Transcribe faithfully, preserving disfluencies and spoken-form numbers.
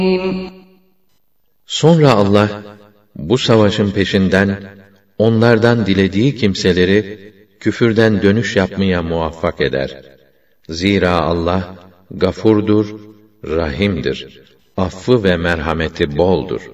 Sonra Allah, bu savaşın peşinden, onlardan dilediği kimseleri, küfürden dönüş yapmaya muvaffak eder. Zira Allah, gafurdur, rahimdir. Affı ve merhameti boldur.